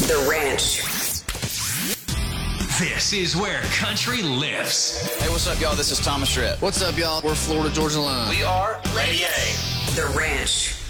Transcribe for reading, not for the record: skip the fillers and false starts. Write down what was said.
The Ranch. This is where country lives. Hey, what's up, y'all? This is Thomas Rhett. What's up, y'all? We're Florida Georgia Line. We are Lady A. The Ranch.